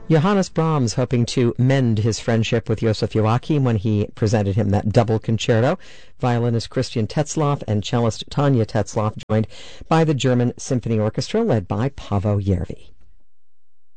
Johannes Brahms hoping to mend his friendship with Joseph Joachim when he presented him that double concerto. Violinist Christian Tetzlaff and cellist Tanya Tetzlaff joined by the German Symphony Orchestra led by Paavo Järvi.